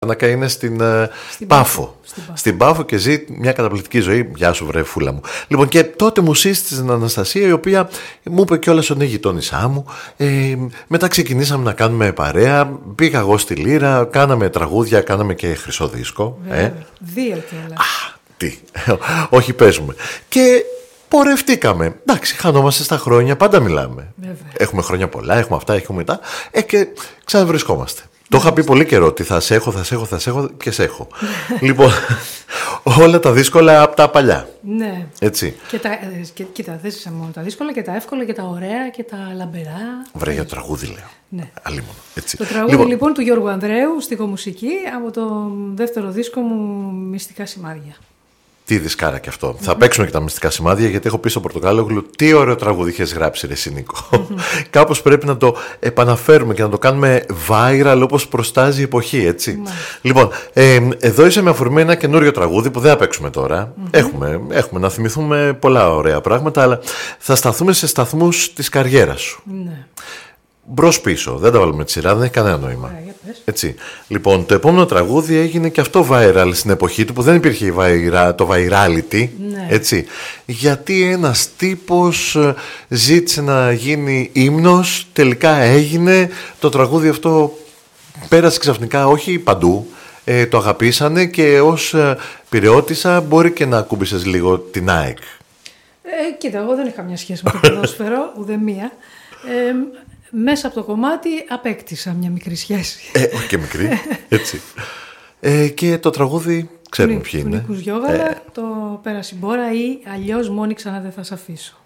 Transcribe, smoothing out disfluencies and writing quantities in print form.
Λάρνακα είναι στην Πάφο. Στην Πάφο και ζει μια καταπληκτική ζωή. Γεια σου, βρε φούλα μου. Λοιπόν, και τότε μου σύστησε την Αναστασία, η οποία μου είπε κιόλας ότι είναι γειτόνισά μου. Μετά ξεκινήσαμε να κάνουμε παρέα. Πήγα εγώ στη Λύρα, κάναμε τραγούδια, κάναμε και χρυσό δίσκο. Δύο κιόλας. Τι, όχι παίζουμε. Και πορευτήκαμε. Εντάξει, χανόμαστε στα χρόνια, πάντα μιλάμε. Βέβαια. Έχουμε χρόνια πολλά, έχουμε αυτά, έχουμε μετά. Και ξαναβρισκόμαστε. Το είχα πει πολύ καιρό ότι θα σε έχω και σε έχω. Λοιπόν, όλα τα δύσκολα από τα παλιά. Ναι. Έτσι. Κοίτα, δεν είσαι μόνο τα δύσκολα και τα εύκολα και τα ωραία και τα λαμπερά. Βρε, για το τραγούδι λέω. Ναι. Αλίμονο. Έτσι. Το τραγούδι λοιπόν του Γιώργου Ανδρέου, στιχομουσική, από το δεύτερο δίσκο μου, Μυστικά Σημάδια. Τι δισκάρα κι αυτό. Θα παίξουμε και τα μυστικά σημάδια, γιατί έχω πει στο Πορτοκάλογλου τι ωραίο τραγούδι είχες γράψει, ρε Νίκο. Κάπως πρέπει να το επαναφέρουμε και να το κάνουμε viral όπως προστάζει η εποχή, έτσι. Λοιπόν, εδώ είσαι με αφορμή ένα καινούριο τραγούδι που δεν θα παίξουμε τώρα. Έχουμε να θυμηθούμε πολλά ωραία πράγματα, αλλά θα σταθούμε σε σταθμούς της καριέρας σου. Ναι. Μπρος πίσω, δεν τα βάλουμε τη σειρά, δεν έχει κανένα νόημα. Έτσι. Λοιπόν, το επόμενο τραγούδι έγινε και αυτό viral στην εποχή του που δεν υπήρχε το virality. Ναι. Έτσι. Γιατί ένας τύπος ζήτησε να γίνει ύμνος, τελικά έγινε. Το τραγούδι αυτό πέρασε ξαφνικά, όχι παντού. Το αγαπήσανε και ως πειραιώτισσα μπορεί και να ακούμπησες λίγο την ΑΕΚ. Κοίτα, εγώ δεν είχα καμιά σχέση με το ποδόσφαιρο, ούτε μία. Μέσα από το κομμάτι απέκτησα μια μικρή σχέση. Όχι και μικρή, έτσι. Και το τραγούδι ξέρουμε ποιοι είναι. Του Νίκου Γιώγαλα, το Πέρασε η μπόρα ή αλλιώς Μόνη ξανά δεν θα σ' αφήσω.